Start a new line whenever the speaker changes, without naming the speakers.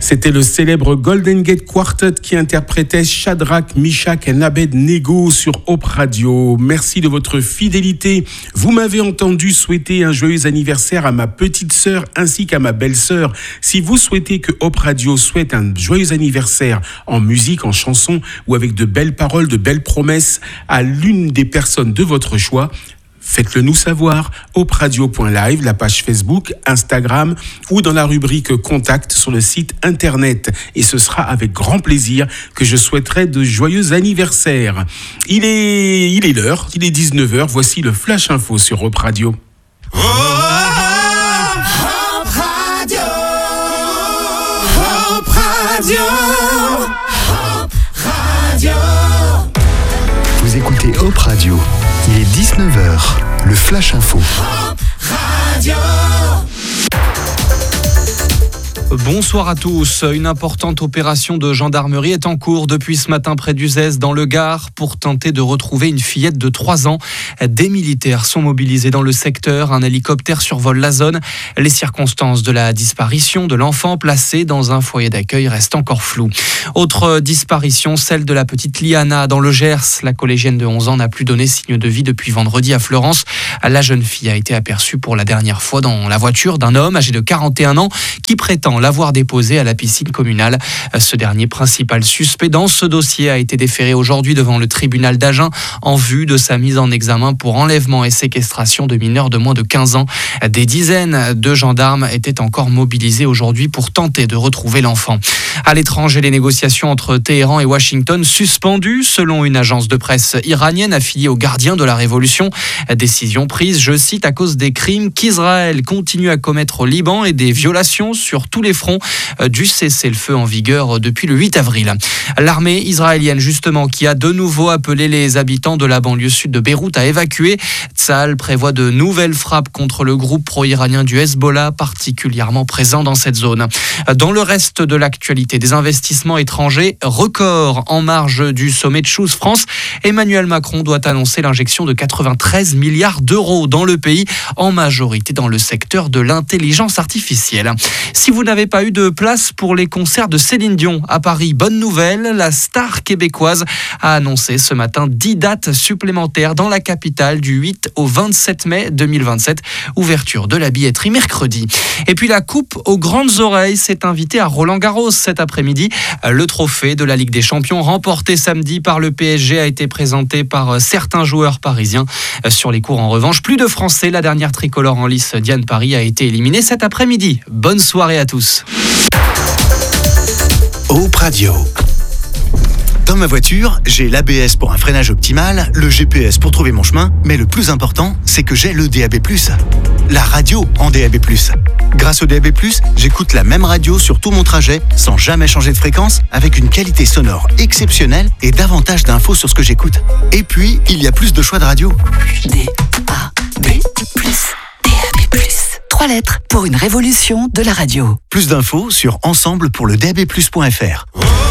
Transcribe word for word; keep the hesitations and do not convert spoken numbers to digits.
C'était le célèbre Golden Gate Quartet qui interprétait Shadrach, Meshach et Abednego sur Hope Radio. Merci de votre fidélité. Vous m'avez entendu souhaiter un joyeux anniversaire à ma petite sœur ainsi qu'à ma belle-sœur. Si vous souhaitez que Hope Radio souhaite un joyeux anniversaire en musique, en chanson ou avec de belles paroles, de belles promesses à l'une des personnes de votre choix, faites-le nous savoir, hopradio point live, la page Facebook, Instagram ou dans la rubrique Contact sur le site internet. Et ce sera avec grand plaisir que je souhaiterai de joyeux anniversaires. Il est, il est l'heure, il est dix-neuf heures, voici le Flash Info sur Hope Radio.
Oh, Hope Radio, Hope Radio, Hope Radio.
Vous écoutez Hope Radio. Il est dix-neuf heures, le Flash Info.
Hope Radio.
Bonsoir à tous. Une importante opération de gendarmerie est en cours depuis ce matin près d'Uzès dans le Gard pour tenter de retrouver une fillette de trois ans. Des militaires sont mobilisés dans le secteur. Un hélicoptère survole la zone. Les circonstances de la disparition de l'enfant placé dans un foyer d'accueil restent encore floues. Autre disparition, celle de la petite Liana dans le Gers. La collégienne de onze ans n'a plus donné signe de vie depuis vendredi à Fleurance. La jeune fille a été aperçue pour la dernière fois dans la voiture d'un homme âgé de quarante et un ans qui prétend l'avoir déposée à la piscine communale. Ce dernier principal suspect dans ce dossier a été déféré aujourd'hui devant le tribunal d'Agen en vue de sa mise en examen pour enlèvement et séquestration de mineurs de moins de quinze ans. Des dizaines de gendarmes étaient encore mobilisés aujourd'hui pour tenter de retrouver l'enfant. À l'étranger, les négociations entre Téhéran et Washington suspendues selon une agence de presse iranienne affiliée aux gardiens de la révolution. Décision prise, je cite, à cause des crimes qu'Israël continue à commettre au Liban et des violations sur tous les fronts du cessez-le-feu en vigueur depuis le huit avril. L'armée israélienne, justement, qui a de nouveau appelé les habitants de la banlieue sud de Beyrouth à évacuer. Tsahal prévoit de nouvelles frappes contre le groupe pro-iranien du Hezbollah, particulièrement présent dans cette zone. Dans le reste de l'actualité, des investissements étrangers records en marge du sommet de Choose France. Emmanuel Macron doit annoncer l'injection de quatre-vingt-treize milliards d'euros dans le pays, en majorité dans le secteur de l'intelligence artificielle. Si vous n'avez pas eu de place pour les concerts de Céline Dion à Paris, bonne nouvelle, la star québécoise a annoncé ce matin dix dates supplémentaires dans la capitale du huit au vingt-sept mai deux mille vingt-sept. Ouverture de la billetterie mercredi. Et puis la coupe aux grandes oreilles s'est invitée à Roland-Garros cet après-midi. Le trophée de la Ligue des Champions remporté samedi par le P S G a été présenté par certains joueurs parisiens. Sur les cours en revanche, plus de Français. La dernière tricolore en lice, Diane Paris, a été éliminée cet après-midi. Bonne soirée à tous.
Hope Radio. Dans ma voiture, j'ai l'A B S pour un freinage optimal, le G P S pour trouver mon chemin, mais le plus important, c'est que j'ai le D A B plus. La radio en D A B plus. Grâce au D A B plus, j'écoute la même radio sur tout mon trajet, sans jamais changer de fréquence, avec une qualité sonore exceptionnelle et davantage d'infos sur ce que j'écoute. Et puis, il y a plus de choix de radio.
D A B plus. D A B plus. Trois lettres pour une révolution de la radio.
Plus d'infos sur ensemble pour le D A B plus point F R.